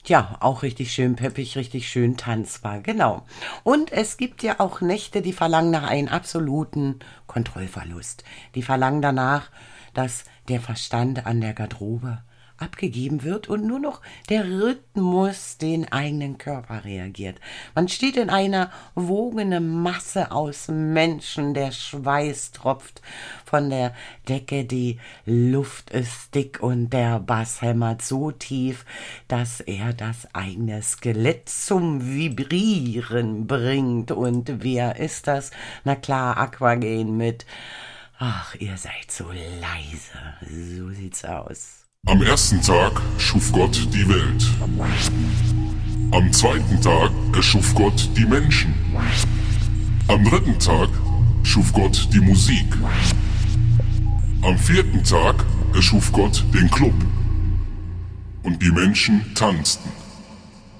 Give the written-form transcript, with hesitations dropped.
Ja, auch richtig schön peppig, richtig schön tanzbar, genau. Und es gibt ja auch Nächte, die verlangen nach einem absoluten Kontrollverlust. Die verlangen danach, dass der Verstand an der Garderobe abgegeben wird und nur noch der Rhythmus den eigenen Körper reagiert. Man steht in einer wogenden Masse aus Menschen, der Schweiß tropft von der Decke, die Luft ist dick und der Bass hämmert so tief, dass er das eigene Skelett zum Vibrieren bringt. Und wer ist das? Na klar, Aquagen mit Ach, ihr seid so leise. So sieht's aus. Am ersten Tag schuf Gott die Welt. Am zweiten Tag erschuf Gott die Menschen. Am dritten Tag schuf Gott die Musik. Am vierten Tag erschuf Gott den Club. Und die Menschen tanzten.